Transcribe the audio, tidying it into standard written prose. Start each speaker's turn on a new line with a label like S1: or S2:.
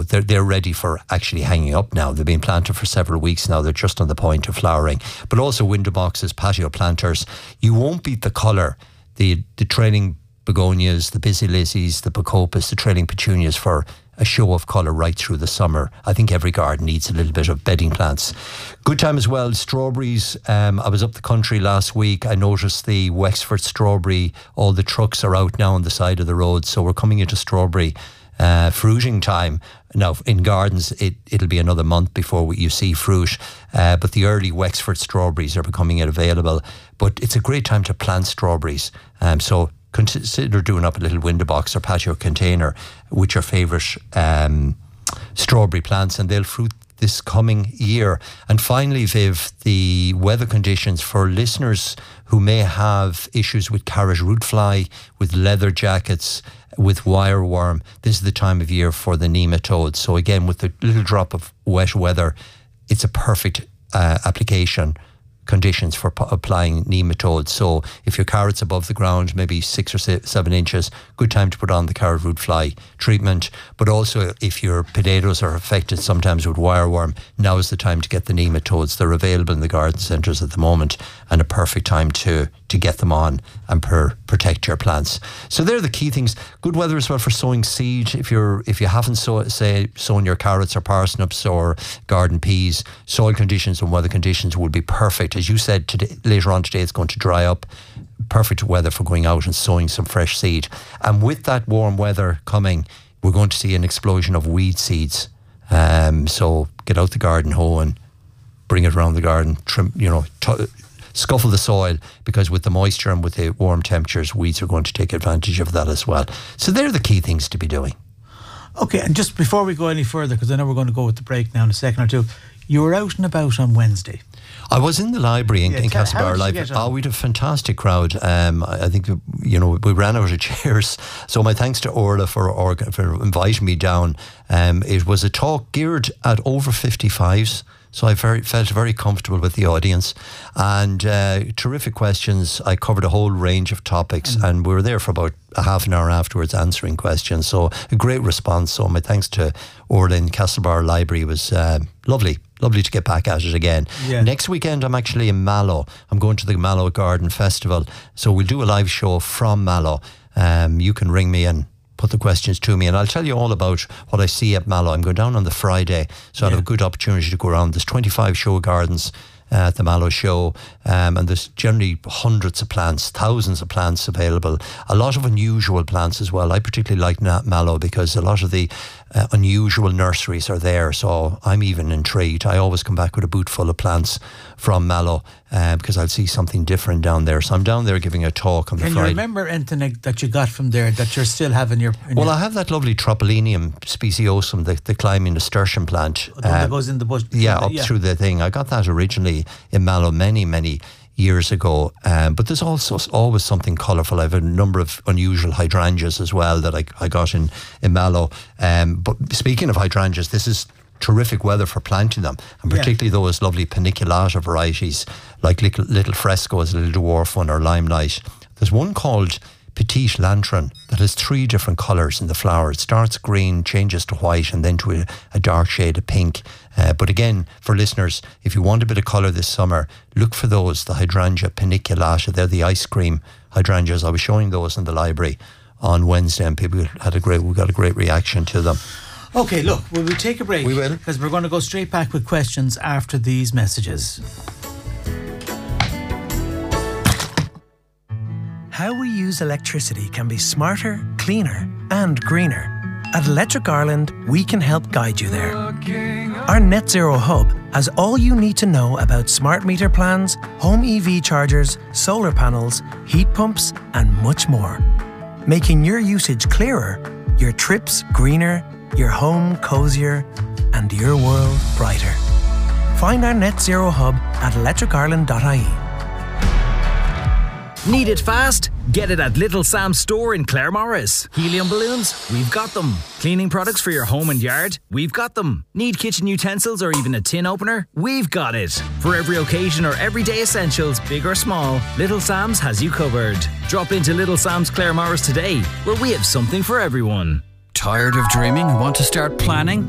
S1: they're ready for actually hanging up now. They've been planted for several weeks now. They're just on the point of flowering. But also window boxes, patio planters. You won't beat the colour. The trailing begonias, the busy lizzies, the pocopus, the trailing petunias for a show of colour right through the summer. I think every garden needs a little bit of bedding plants. Good time as well, strawberries. I was up the country last week. I noticed the Wexford strawberry, all the trucks are out now on the side of the road, so we're coming into strawberry fruiting time. Now in gardens it'll be another month before you see fruit, but the early Wexford strawberries are becoming available. But it's a great time to plant strawberries, so consider doing up a little window box or patio container with your favourite strawberry plants, and they'll fruit this coming year. And finally, Viv, the weather conditions for listeners who may have issues with carrot root fly, with leather jackets, with wireworm, this is the time of year for the nematodes. So again, with the little drop of wet weather, it's a perfect application conditions for applying nematodes. So if your carrot's above the ground, maybe 6 or 7 inches, good time to put on the carrot root fly treatment. But also if your potatoes are affected sometimes with wireworm, now is the time to get the nematodes. They're available in the garden centres at the moment, and a perfect time to get them on and protect your plants. So they're the key things. Good weather as well for sowing seed. If you haven't sown your carrots or parsnips or garden peas, soil conditions and weather conditions will be perfect. As you said, later on today it's going to dry up. Perfect weather for going out and sowing some fresh seed. And with that warm weather coming, we're going to see an explosion of weed seeds. So get out the garden hoe and bring it around the garden. Trim, scuffle the soil, because with the moisture and with the warm temperatures, weeds are going to take advantage of that as well. So they're the key things to be doing.
S2: Okay, and just before we go any further, because I know we're going to go with the break now in a second or two, you were out and about on Wednesday.
S1: I was in the library in Castlebar Library. We had a fantastic crowd. I think, we ran out of chairs. So my thanks to Orla for inviting me down. It was a talk geared at over 55s. So I felt very comfortable with the audience, and terrific questions. I covered a whole range of topics, and we were there for about a half an hour afterwards answering questions. So a great response. So my thanks to Orla in Castlebar Library. It was lovely to get back at it again. Yeah. Next weekend I'm actually in Mallow. I'm going to the Mallow Garden Festival. So we'll do a live show from Mallow. You can ring me and put the questions to me, and I'll tell you all about what I see at Mallow. I'm going down on the Friday, so I'll have a good opportunity to go around. There's 25 show gardens at the Mallow show, and there's generally hundreds of plants, thousands of plants available. A lot of unusual plants as well. I particularly like Mallow because a lot of the unusual nurseries are there, so I'm even intrigued. I always come back with a boot full of plants from Mallow because I'll see something different down there. So I'm down there giving a talk on the Friday.
S2: Can you remember anything that you got from there that you're still having
S1: I have that lovely Tropilenium speciosum, the climbing nasturtium plant.
S2: That goes in the bush.
S1: Through the thing. I got that originally in Mallow many years ago, but there's also always something colourful. I have a number of unusual hydrangeas as well that I got in Mallow. But speaking of hydrangeas, this is terrific weather for planting them, and particularly those lovely paniculata varieties like little Frescoes, Little Dwarf one, or Limelight. There's one called Petite Lantern that has 3 different colours in the flower. It starts green, changes to white, and then to a dark shade of pink. But again, for listeners, if you want a bit of colour this summer, look for those, the hydrangea paniculata. They're the ice cream hydrangeas. I was showing those in the library on Wednesday, and we got a great reaction to them.
S2: Okay, look, will we take a break?
S1: We will.
S2: Because we're going to go straight back with questions after these messages.
S3: How we use electricity can be smarter, cleaner and greener. At Electric Ireland, we can help guide you there. Our Net Zero Hub has all you need to know about smart meter plans, home EV chargers, solar panels, heat pumps and much more. Making your usage clearer, your trips greener, your home cosier and your world brighter. Find our Net Zero Hub at electricireland.ie.
S4: Need it fast? Get it at Little Sam's store in Claremorris. Helium balloons? We've got them. Cleaning products for your home and yard? We've got them. Need kitchen utensils or even a tin opener? We've got it. For every occasion or everyday essentials, big or small, Little Sam's has you covered. Drop into Little Sam's Claremorris today, where we have something for everyone.
S5: Tired of dreaming and want to start planning?